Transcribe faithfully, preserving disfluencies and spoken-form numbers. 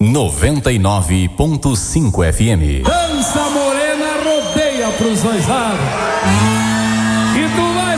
noventa e nove ponto cinco F M. Dança morena, rodeia pros dois lados. E tu vai